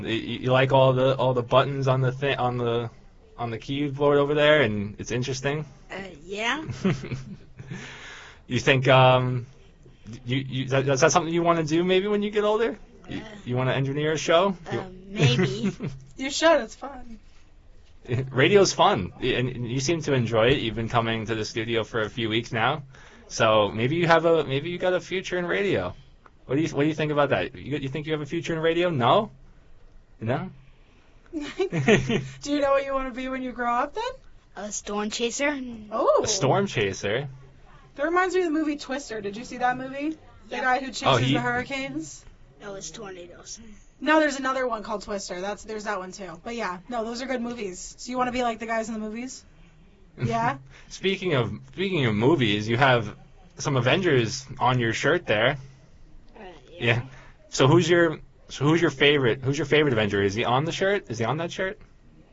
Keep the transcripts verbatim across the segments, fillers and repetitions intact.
You, you like all the all the buttons on the thi- on the on the keyboard over there, and it's interesting. Uh, yeah. You think um, you, you that, is that something you want to do maybe when you get older? You, Uh, you want to engineer a show? uh, maybe. You should. It's fun. Radio's fun, and you seem to enjoy it. You've been coming to the studio for a few weeks now, so maybe you have a maybe you got a future in radio. What do you What do you think about that? You, you think you have a future in radio? No, no. Do you know what you want to be when you grow up then? A storm chaser. Oh. A storm chaser. That reminds me of the movie Twister. Did you see that movie? The Yeah. guy who chases Oh, he- the hurricanes? No, it's tornadoes. No, there's another one called Twister. That's There's that one too. But yeah, no, those are good movies. So you want to be like the guys in the movies? Yeah? Speaking of speaking of movies, you have some Avengers on your shirt there. Uh, Yeah. So who's your so who's your favorite? Who's your favorite Avenger? Is he on the shirt? Is he on that shirt?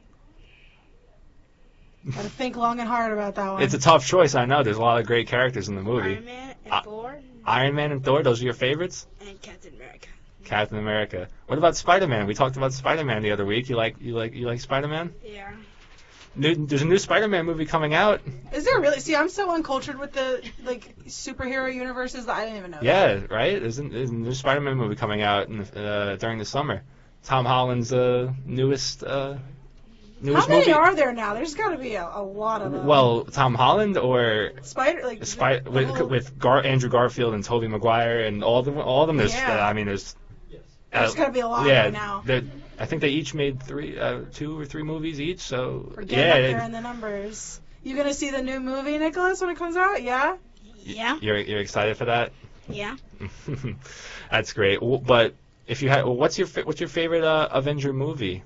Gotta think long and hard about that one. It's a tough choice. I know. There's a lot of great characters in the movie. Iron Man and Uh, Thor Iron Man and Thor. Those are your favorites. and Captain America. Captain America. What about Spider-Man? We talked about Spider-Man the other week. You like you like you like Spider-Man? Yeah. New, there's a new Spider-Man movie coming out. Is there really? See, I'm so uncultured with the like superhero universes that I didn't even know. Yeah, right. There's a, there's a new Spider-Man movie coming out in, uh, during the summer. Tom Holland's uh, newest uh, How newest many movie. are there now? There's got to be a, a lot of them. Well, Tom Holland or Spider like Spy, the with, whole- with Gar, Andrew Garfield and Tobey Maguire and all of them. All of them. There's, Yeah. uh, I mean, there's. There's gotta be a lot yeah, by now. they're- I think they each made three, uh, two or three movies each. So We're yeah, getting up it- there in the numbers. You gonna see the new movie, Nicholas, when it comes out? Yeah. Yeah. you're you're excited for that. Yeah. That's great. W- But if you had, well, what's your fa- what's your favorite uh, Avenger movie?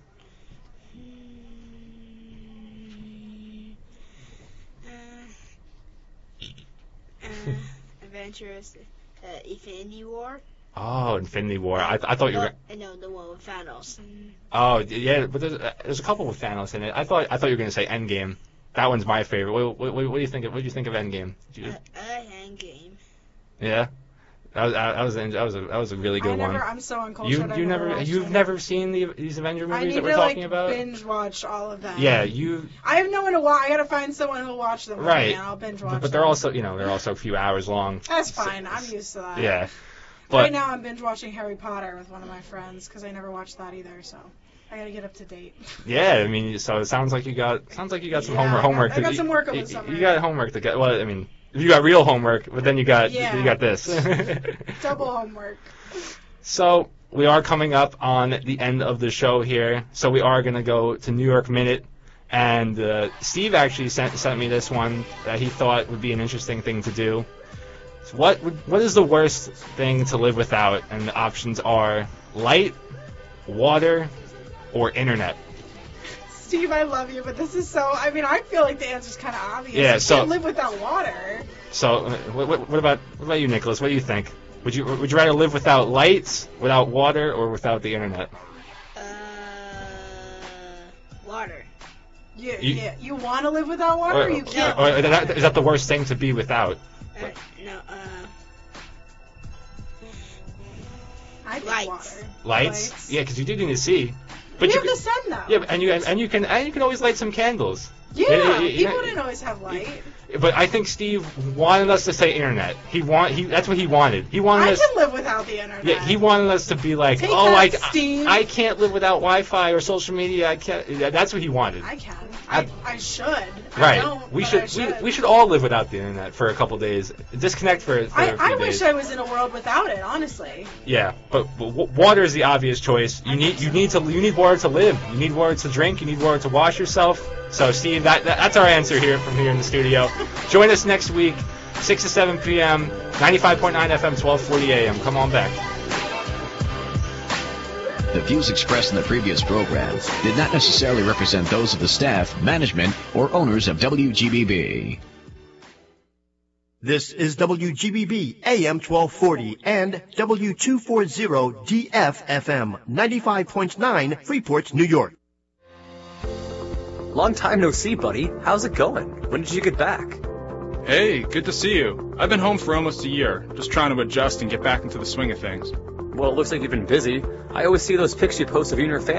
Uh, uh, Avengers, uh, Infinity War. Oh, Infinity War. I, I thought you were. I know the one with Thanos. Oh, yeah, but there's, uh, there's a couple with Thanos in it. I thought I thought you were gonna say Endgame. That one's my favorite. What, what, what do you think? Of, what do you think of Endgame? Did you, Uh, uh, Endgame. yeah, that was that was that was a that was a really I good never. one. I'm so uncultured. You I you never. never watched you've them. never seen the these Avenger I movies need that we're to talking like about? binge watch all of them. Yeah, you I have no one to watch. I gotta find someone who'll watch them. with Right. me, and I'll binge watch. but, but they're them. also you know they're also a few hours long. That's fine. I'm used to that. Yeah, but right now I'm binge watching Harry Potter with one of my friends because I never watched that either. So I gotta get up to date. yeah, I mean, so it sounds like you got sounds like you got some Yeah, homework. I got- homework I to- got some work over you, the summer. You got homework to get. Well, I mean, you got real homework, but then you got Yeah. you got this. Double homework. So we are coming up on the end of the show here. So we are going to go to New York Minute. And uh, Steve actually sent, sent me this one that he thought would be an interesting thing to do. So what would, what is the worst thing to live without? And the options are light, water, or internet. Steve, I love you, but this is so. I mean, I feel like the answer's kind of obvious. Yeah, you so- can't live without water. So uh, what, what, what about what about you, Nicholas? What do you think? Would you would you rather live without lights, without water, or without the internet? Uh, water. You, You- yeah, you want to live without water, or, you can't. or- or is that- is that the worst thing to be without? Uh, no, uh, I think lights. water. Lights? Lights. Yeah, because you do need to see. But But we you have the sun though. yeah, and you and you can and you can always light some candles. Yeah, Yeah, yeah, yeah. people didn't always have light. But I think Steve wanted us to say internet. He want he that's what he wanted. He wanted I us. can live without the internet. Yeah, he wanted us to be like, Take oh, that, I, Steve. I can't live without Wi-Fi or social media. I can't. Yeah, that's what he wanted. I can. I, I should. I Right. don't, we but should, I should. we, we should all live without the internet for a couple days. Disconnect for, for I, a few I days. wish I was in a world without it, honestly. Yeah, but, but w- water is the obvious choice. You need you need to you need water to live. You need water to drink. You need water to wash yourself. So Steve, that, that that's our answer here from here in the studio. Join us next week, six to seven p.m. ninety-five point nine F M, twelve forty A M. Come on back. The views expressed in the previous program did not necessarily represent those of the staff, management, or owners of W G B B. This is W G B B A M twelve forty and W two forty D F F M ninety-five point nine Freeport, New York. Long time no see, buddy. How's it going? When did you get back? Hey, good to see you. I've been home for almost a year, just trying to adjust and get back into the swing of things. Well, it looks like you've been busy. I always see those pics you post of you and your family.